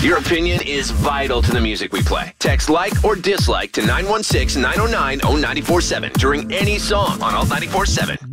Your opinion is vital to the music we play. Text like or dislike to 916-909-0947 during any song on Alt 94.7.